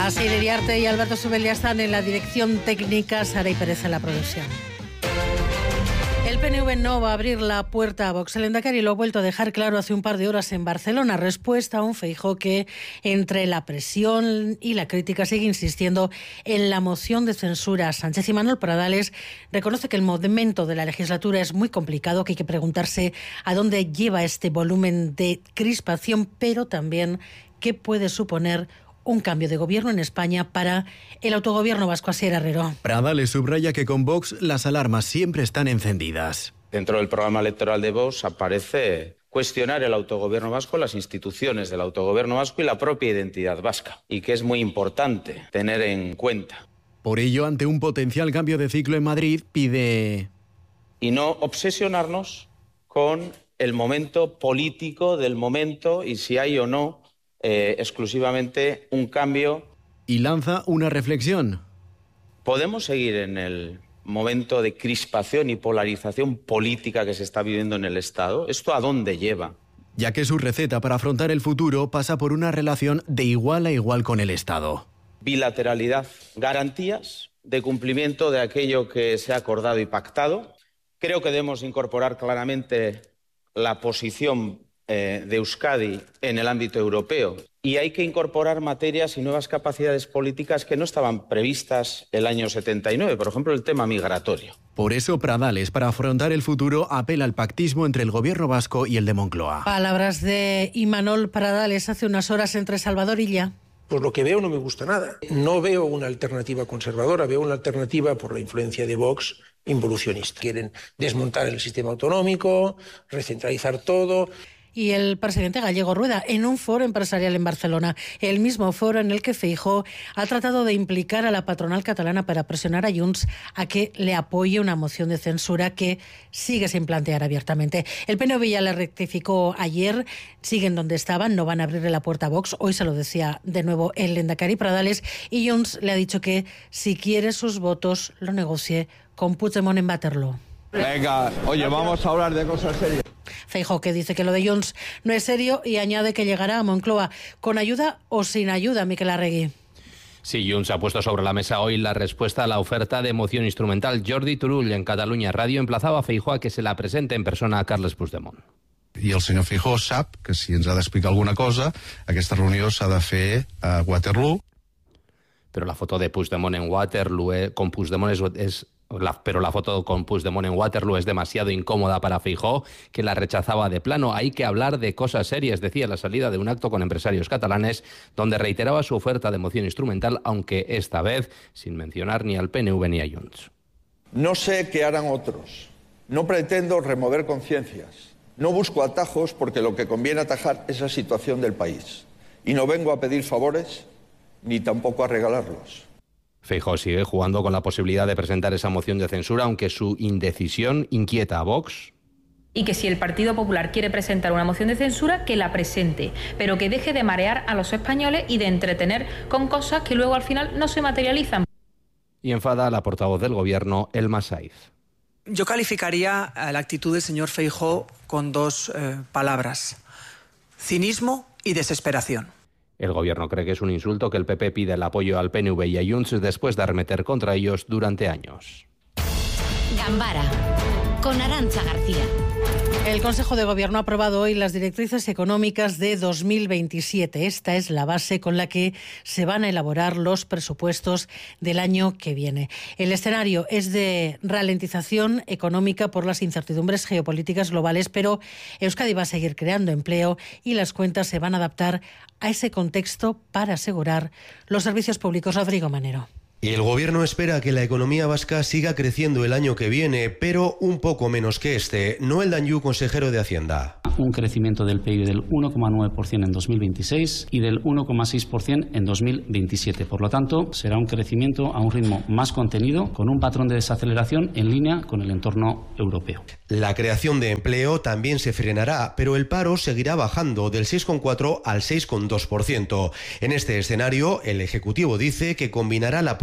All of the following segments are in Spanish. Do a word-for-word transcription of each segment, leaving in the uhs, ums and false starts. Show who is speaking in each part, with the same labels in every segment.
Speaker 1: Así Liriarte y Alberto Subel están en la dirección técnica, Sara y Pérez en la producción. El P N V no va a abrir la puerta a Vox. El Lehendakari lo ha vuelto a dejar claro hace un par de horas en Barcelona. Respuesta a un Feijóo que, entre la presión y la crítica, sigue insistiendo en la moción de censura. Sánchez y Manuel Pradales reconoce que el momento de la legislatura es muy complicado, que hay que preguntarse a dónde lleva este volumen de crispación, pero también qué puede suponer un cambio de gobierno en España para el autogobierno vasco. Asier Herrero.
Speaker 2: Pradales subraya que con Vox las alarmas siempre están encendidas.
Speaker 3: Dentro del programa electoral de Vox aparece cuestionar el autogobierno vasco, las instituciones del autogobierno vasco y la propia identidad vasca, y que es muy importante tener en cuenta.
Speaker 2: Por ello, ante un potencial cambio de ciclo en Madrid, pide...
Speaker 3: Y no obsesionarnos con el momento político del momento y si hay o no Eh, exclusivamente un cambio.
Speaker 2: Y lanza una reflexión.
Speaker 3: ¿Podemos seguir en el momento de crispación y polarización política que se está viviendo en el Estado? ¿Esto a dónde lleva?
Speaker 2: Ya que su receta para afrontar el futuro pasa por una relación de igual a igual con el Estado.
Speaker 3: Bilateralidad, garantías de cumplimiento de aquello que se ha acordado y pactado. Creo que debemos incorporar claramente la posición de Euskadi en el ámbito europeo. Y hay que incorporar materias y nuevas capacidades políticas que no estaban previstas el año setenta y nueve, por ejemplo, el tema migratorio.
Speaker 2: Por eso, Pradales, para afrontar el futuro, apela al pactismo entre el gobierno vasco y el de Moncloa.
Speaker 1: Palabras de Imanol Pradales hace unas horas entre Salvador y Illa.
Speaker 4: Pues lo que veo no me gusta nada. No veo una alternativa conservadora, veo una alternativa por la influencia de Vox involucionista. Quieren desmontar el sistema autonómico, recentralizar todo.
Speaker 1: Y el presidente gallego Rueda en un foro empresarial en Barcelona, el mismo foro en el que Feijóo ha tratado de implicar a la patronal catalana para presionar a Junts a que le apoye una moción de censura que sigue sin plantear abiertamente. El P N V ya le rectificó ayer, siguen donde estaban, no van a abrirle la puerta a Vox. Hoy se lo decía de nuevo el Lehendakari Pradales y Junts le ha dicho que si quiere sus votos lo negocie con Puigdemont en Waterloo.
Speaker 5: Venga, oye, vamos a hablar de cosas serias.
Speaker 1: Feijóo, que dice que lo de Junts no es serio y añade que llegará a Moncloa con ayuda o sin ayuda, Miquel Arregui.
Speaker 6: Sí, Junts ha puesto sobre la mesa hoy la respuesta a la oferta de moción instrumental. Jordi Turull, en Catalunya Ràdio, emplazaba a Feijóo a que se la presente en persona a Carles Puigdemont.
Speaker 7: I el senyor Feijóo sap que si ens ha d'explicar alguna cosa, aquesta reunió s'ha de fer a Waterloo.
Speaker 6: Pero la foto de Puigdemont en Waterloo, eh, con Puigdemont es... es La, pero la foto con Puigdemont en Waterloo es demasiado incómoda para Feijóo, que la rechazaba de plano. Hay que hablar de cosas serias, decía la salida de un acto con empresarios catalanes, donde reiteraba su oferta de moción instrumental, aunque esta vez sin mencionar ni al P N V ni a Junts.
Speaker 5: No sé qué harán otros. No pretendo remover conciencias. No busco atajos porque lo que conviene atajar es la situación del país. Y no vengo a pedir favores ni tampoco a regalarlos.
Speaker 6: Feijóo sigue jugando con la posibilidad de presentar esa moción de censura, aunque su indecisión inquieta a Vox.
Speaker 8: Y que si el Partido Popular quiere presentar una moción de censura, que la presente, pero que deje de marear a los españoles y de entretener con cosas que luego al final no se materializan.
Speaker 6: Y enfada a la portavoz del Gobierno, Elma Saiz.
Speaker 9: Yo calificaría la actitud del señor Feijóo con dos eh, palabras: cinismo y desesperación.
Speaker 6: El Gobierno cree que es un insulto que el P P pida el apoyo al P N V y a Junts después de arremeter contra ellos durante años.
Speaker 10: Gambara, con Arantza García.
Speaker 1: El Consejo de Gobierno ha aprobado hoy las directrices económicas de dos mil veintisiete. Esta es la base con la que se van a elaborar los presupuestos del año que viene. El escenario es de ralentización económica por las incertidumbres geopolíticas globales, pero Euskadi va a seguir creando empleo y las cuentas se van a adaptar a ese contexto para asegurar los servicios públicos. Rodrigo Manero.
Speaker 11: El Gobierno espera que la economía vasca siga creciendo el año que viene, pero un poco menos que este. Noel Danyu, consejero de Hacienda.
Speaker 12: Un crecimiento del P I B del uno coma nueve por ciento en dos mil veintiséis y del uno coma seis por ciento en dos mil veintisiete. Por lo tanto, será un crecimiento a un ritmo más contenido, con un patrón de desaceleración en línea con el entorno europeo.
Speaker 11: La creación de empleo también se frenará, pero el paro seguirá bajando del seis coma cuatro al seis coma dos por ciento. En este escenario, el Ejecutivo dice que combinará la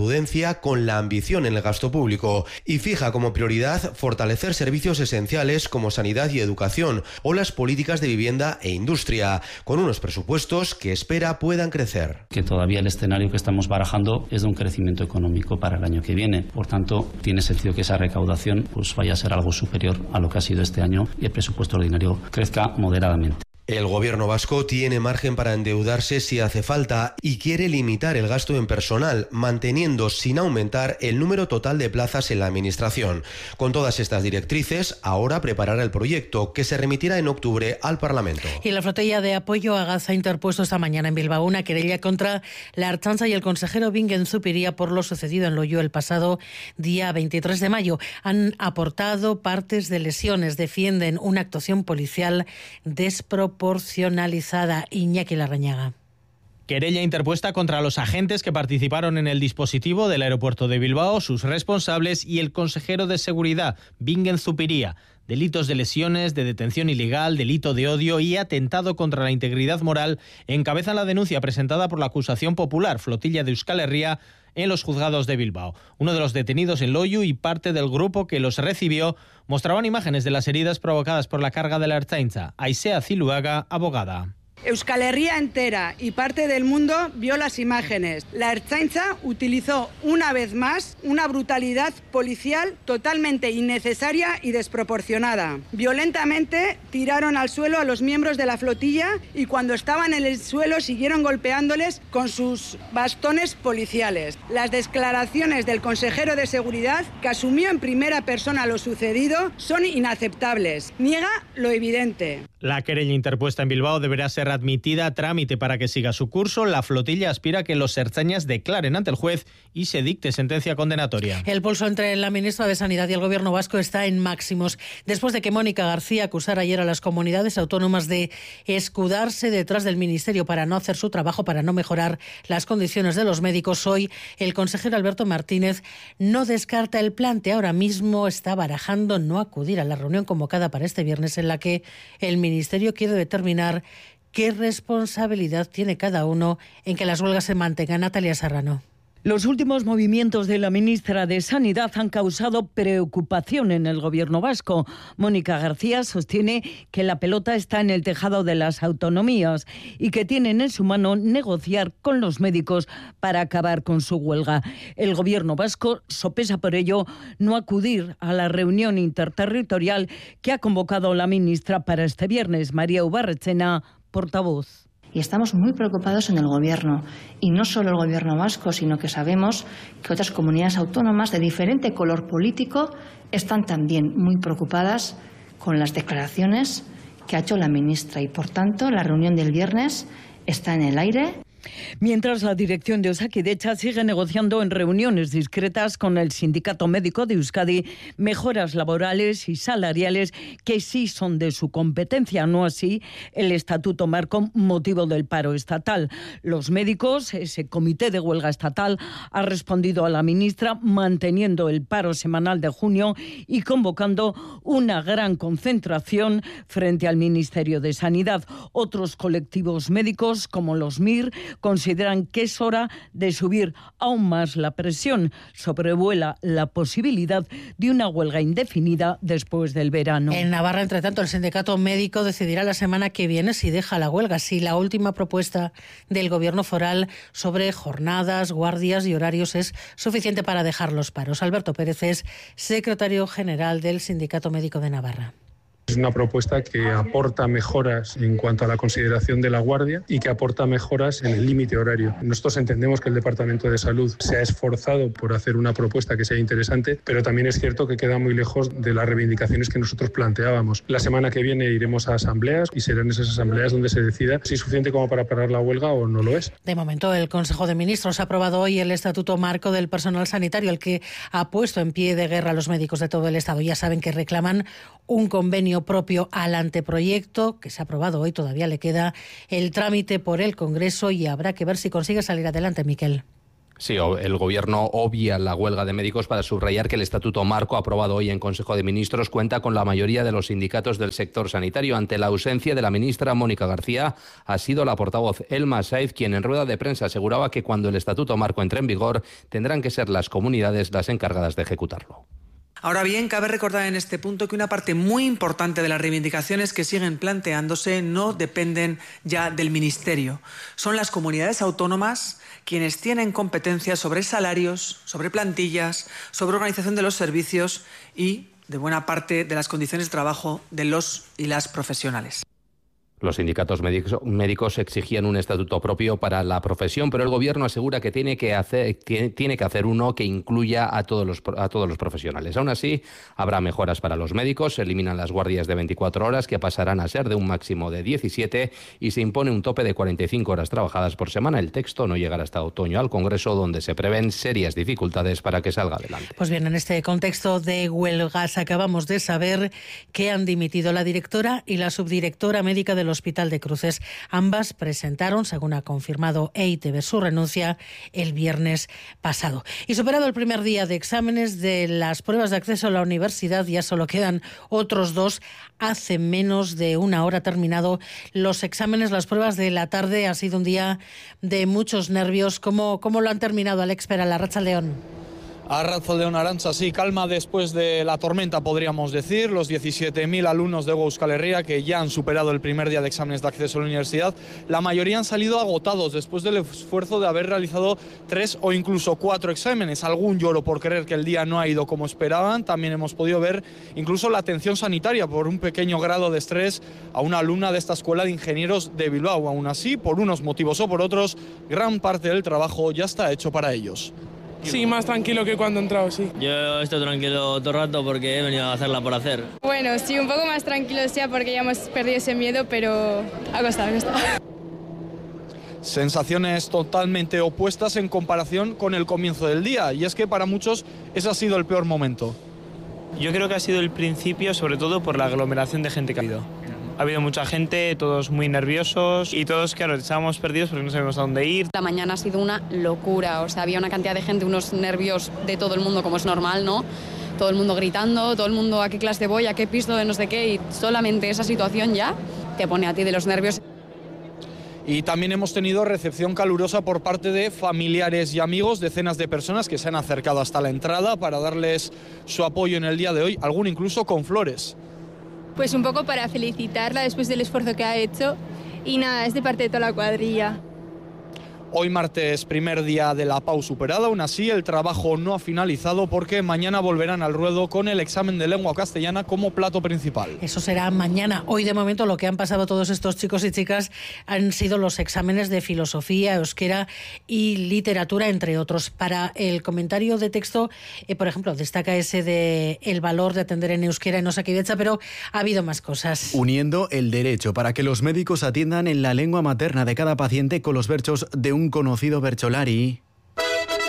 Speaker 11: prudencia con la ambición en el gasto público y fija como prioridad fortalecer servicios esenciales como sanidad y educación o las políticas de vivienda e industria, con unos presupuestos que espera puedan crecer.
Speaker 12: Que todavía el escenario que estamos barajando es de un crecimiento económico para el año que viene. Por tanto, tiene sentido que esa recaudación pues, vaya a ser algo superior a lo que ha sido este año y el presupuesto ordinario crezca moderadamente.
Speaker 11: El gobierno vasco tiene margen para endeudarse si hace falta y quiere limitar el gasto en personal, manteniendo sin aumentar el número total de plazas en la administración. Con todas estas directrices, ahora preparará el proyecto que se remitirá en octubre al Parlamento.
Speaker 1: Y la flotilla de apoyo a Gaza ha interpuesto esta mañana en Bilbao una querella contra la Ertzaintza y el consejero Bingen Zupiria por lo sucedido en Loiu el pasado día veintitrés de mayo. Han aportado partes de lesiones, defienden una actuación policial desproporcionada. Proporcionalizada. Iñaki Larrañaga.
Speaker 13: Querella interpuesta contra los agentes que participaron en el dispositivo del aeropuerto de Bilbao, sus responsables y el consejero de seguridad, Bingen Zupiria. Delitos de lesiones, de detención ilegal, delito de odio y atentado contra la integridad moral encabezan la denuncia presentada por la acusación popular Flotilla de Euskal Herria en los juzgados de Bilbao. Uno de los detenidos en Loiu y parte del grupo que los recibió mostraban imágenes de las heridas provocadas por la carga de la Ertzaintza. Aisea Ziluaga, abogada.
Speaker 14: Euskal Herria entera y parte del mundo vio las imágenes. La Ertzaintza utilizó una vez más una brutalidad policial totalmente innecesaria y desproporcionada. Violentamente tiraron al suelo a los miembros de la flotilla y cuando estaban en el suelo siguieron golpeándoles con sus bastones policiales. Las declaraciones del consejero de seguridad, que asumió en primera persona lo sucedido, son inaceptables. Niega lo evidente.
Speaker 13: La querella interpuesta en Bilbao deberá ser admitida a trámite para que siga su curso. La flotilla aspira a que los ertzainas declaren ante el juez y se dicte sentencia condenatoria.
Speaker 1: El pulso entre la ministra de Sanidad y el gobierno vasco está en máximos. Después de que Mónica García acusara ayer a las comunidades autónomas de escudarse detrás del ministerio para no hacer su trabajo, para no mejorar las condiciones de los médicos, hoy el consejero Alberto Martínez no descarta el plante. Ahora mismo está barajando no acudir a la reunión convocada para este viernes en la que el ministerio quiere determinar qué responsabilidad tiene cada uno en que las huelgas se mantengan. Natalia Serrano.
Speaker 15: Los últimos movimientos de la ministra de Sanidad han causado preocupación en el gobierno vasco. Mónica García sostiene que la pelota está en el tejado de las autonomías y que tienen en su mano negociar con los médicos para acabar con su huelga. El gobierno vasco sopesa por ello no acudir a la reunión interterritorial que ha convocado la ministra para este viernes. María Ubarretxena, portavoz.
Speaker 16: Y estamos muy preocupados en el Gobierno, y no solo el Gobierno vasco, sino que sabemos que otras comunidades autónomas de diferente color político están también muy preocupadas con las declaraciones que ha hecho la ministra y, por tanto, la reunión del viernes está en el aire.
Speaker 15: Mientras la dirección de Osakidetza sigue negociando en reuniones discretas con el Sindicato Médico de Euskadi mejoras laborales y salariales que sí son de su competencia, no así el Estatuto Marco motivo del paro estatal. Los médicos, ese comité de huelga estatal, ha respondido a la ministra manteniendo el paro semanal de junio y convocando una gran concentración frente al Ministerio de Sanidad. Otros colectivos médicos, como los M I R, consideran que es hora de subir aún más la presión. Sobrevuela la posibilidad de una huelga indefinida después del verano.
Speaker 1: En Navarra, entre tanto, el sindicato médico decidirá la semana que viene si deja la huelga, si la última propuesta del gobierno foral sobre jornadas, guardias y horarios es suficiente para dejar los paros. Alberto Pérez es secretario general del Sindicato Médico de Navarra.
Speaker 17: Es una propuesta que aporta mejoras en cuanto a la consideración de la guardia y que aporta mejoras en el límite horario. Nosotros entendemos que el Departamento de Salud se ha esforzado por hacer una propuesta que sea interesante, pero también es cierto que queda muy lejos de las reivindicaciones que nosotros planteábamos. La semana que viene iremos a asambleas y serán esas asambleas donde se decida si es suficiente como para parar la huelga o no lo es.
Speaker 1: De momento, el Consejo de Ministros ha aprobado hoy el Estatuto Marco del Personal Sanitario, el que ha puesto en pie de guerra a los médicos de todo el Estado. Ya saben que reclaman un convenio propio al anteproyecto que se ha aprobado hoy. Todavía le queda el trámite por el Congreso y habrá que ver si consigue salir adelante, Miquel.
Speaker 6: Sí, el Gobierno obvia la huelga de médicos para subrayar que el Estatuto Marco, aprobado hoy en Consejo de Ministros, cuenta con la mayoría de los sindicatos del sector sanitario. Ante la ausencia de la ministra Mónica García, ha sido la portavoz Elma Saiz quien en rueda de prensa aseguraba que cuando el Estatuto Marco entre en vigor tendrán que ser las comunidades las encargadas de ejecutarlo.
Speaker 9: Ahora bien, cabe recordar en este punto que una parte muy importante de las reivindicaciones que siguen planteándose no dependen ya del Ministerio. Son las comunidades autónomas quienes tienen competencias sobre salarios, sobre plantillas, sobre organización de los servicios y de buena parte de las condiciones de trabajo de los y las profesionales.
Speaker 6: Los sindicatos médicos exigían un estatuto propio para la profesión, pero el Gobierno asegura que tiene que hacer, tiene, tiene que hacer uno que incluya a todos, los, a todos los profesionales. Aún así, habrá mejoras para los médicos, se eliminan las guardias de veinticuatro horas, que pasarán a ser de un máximo de diecisiete, y se impone un tope de cuarenta y cinco horas trabajadas por semana. El texto no llegará hasta otoño al Congreso, donde se prevén serias dificultades para que salga adelante.
Speaker 1: Pues bien, en este contexto de huelgas acabamos de saber que han dimitido la directora y la subdirectora médica del Hospital de Cruces. Ambas presentaron, según ha confirmado E I Te Be, su renuncia el viernes pasado. Y superado el primer día de exámenes de las pruebas de acceso a la universidad, ya solo quedan otros dos. Hace menos de una hora terminado los exámenes, las pruebas de la tarde. Ha sido un día de muchos nervios. ¿Cómo, cómo lo han terminado, Alex Pera, Arratsaldeon?
Speaker 18: Arratsaldeon, Arantxa, sí, calma después de la tormenta, podríamos decir. Los diecisiete mil alumnos de Euskal Herria que ya han superado el primer día de exámenes de acceso a la universidad, la mayoría han salido agotados después del esfuerzo de haber realizado tres o incluso cuatro exámenes. Algún lloro por creer que el día no ha ido como esperaban. También hemos podido ver incluso la atención sanitaria por un pequeño grado de estrés a una alumna de esta Escuela de Ingenieros de Bilbao. Aún así, por unos motivos o por otros, gran parte del trabajo ya está hecho para ellos.
Speaker 19: Sí, más tranquilo que cuando he entrado, sí.
Speaker 20: Yo estoy tranquilo todo el rato porque he venido a hacerla por hacer.
Speaker 21: Bueno, sí, un poco más tranquilo sea porque ya hemos perdido ese miedo, pero ha costado, ha costado.
Speaker 18: Sensaciones totalmente opuestas en comparación con el comienzo del día, y es que para muchos ese ha sido el peor momento.
Speaker 22: Yo creo que ha sido el principio, sobre todo por la aglomeración de gente que ha habido. Ha habido mucha gente, todos muy nerviosos y todos, claro, estábamos perdidos porque no sabíamos a dónde ir.
Speaker 23: La mañana ha sido una locura, o sea, había una cantidad de gente, unos nervios de todo el mundo, como es normal, ¿no? Todo el mundo gritando, todo el mundo a qué clase voy, a qué piso de no sé qué, y solamente esa situación ya te pone a ti de los nervios.
Speaker 18: Y también hemos tenido recepción calurosa por parte de familiares y amigos, decenas de personas que se han acercado hasta la entrada para darles su apoyo en el día de hoy, alguno incluso con flores.
Speaker 21: Pues un poco para felicitarla después del esfuerzo que ha hecho y nada, es de parte de toda la cuadrilla.
Speaker 18: Hoy martes, primer día de la P A U superada, aún así el trabajo no ha finalizado porque mañana volverán al ruedo con el examen de lengua castellana como plato principal.
Speaker 1: Eso será mañana. Hoy de momento lo que han pasado todos estos chicos y chicas han sido los exámenes de filosofía, euskera y literatura, entre otros. Para el comentario de texto, eh, por ejemplo, destaca ese de el valor de atender en euskera en Osakidetza, pero ha habido más cosas.
Speaker 2: Uniendo el derecho para que los médicos atiendan en la lengua materna de cada paciente con los versos de un un conocido bercholari.